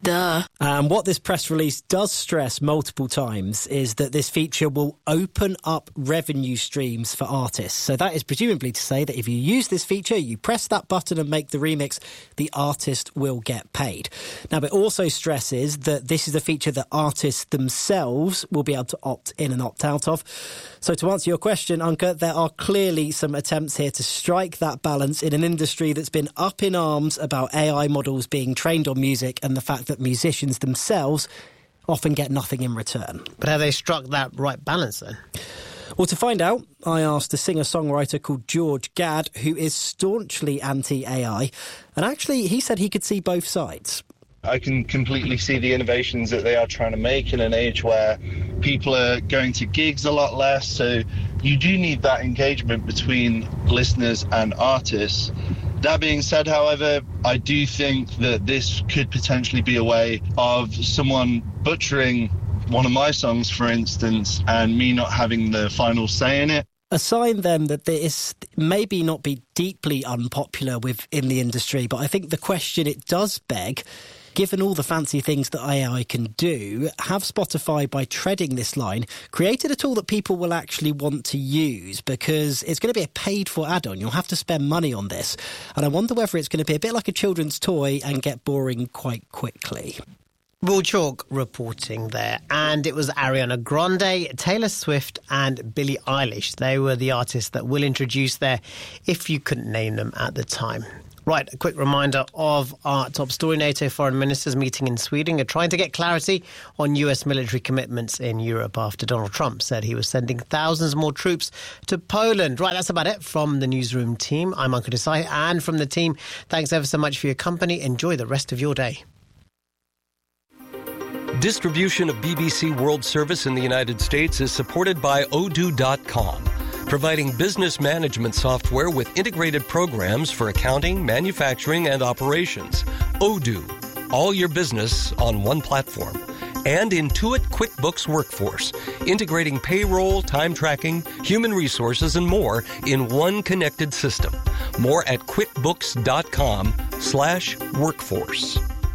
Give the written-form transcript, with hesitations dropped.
Duh. And what this press release does stress multiple times is that this feature will open up revenue streams for artists. So that is presumably to say that if you use this feature, you press that button and make the remix, the artist will get paid. Now, it also stresses that this is a feature that artists themselves will be able to opt in and opt out of. So to answer your question, Anke, there are clearly some attempts here to strike that balance in an industry that's been up in arms about AI models being trained on music and the fact that musicians themselves often get nothing in return. But have they struck that right balance then? Well, to find out, I asked a singer-songwriter called George Gadd, who is staunchly anti-AI, and actually he said he could see both sides. I can completely see the innovations that they are trying to make in an age where people are going to gigs a lot less, so you do need that engagement between listeners and artists. That being said, however, I do think that this could potentially be a way of someone butchering one of my songs, for instance, and me not having the final say in it. A sign then that this maybe not be deeply unpopular within the industry, but I think the question it does beg, given all the fancy things that AI can do, have Spotify, by treading this line, created a tool that people will actually want to use? Because it's going to be a paid-for add-on. You'll have to spend money on this. And I wonder whether it's going to be a bit like a children's toy and get boring quite quickly. Will Chalk reporting there. And it was Ariana Grande, Taylor Swift and Billie Eilish. They were the artists that Will introduced there, if you couldn't name them at the time. Right, a quick reminder of our top story. NATO foreign ministers meeting in Sweden are trying to get clarity on US military commitments in Europe after Donald Trump said he was sending thousands more troops to Poland. Right, that's about it from the newsroom team. I'm Anke Desai, and from the team, thanks ever so much for your company. Enjoy the rest of your day. Distribution of BBC World Service in the United States is supported by Odoo.com, providing business management software with integrated programs for accounting, manufacturing, and operations. Odoo, all your business on one platform. And Intuit QuickBooks Workforce, integrating payroll, time tracking, human resources, and more in one connected system. More at QuickBooks.com/workforce.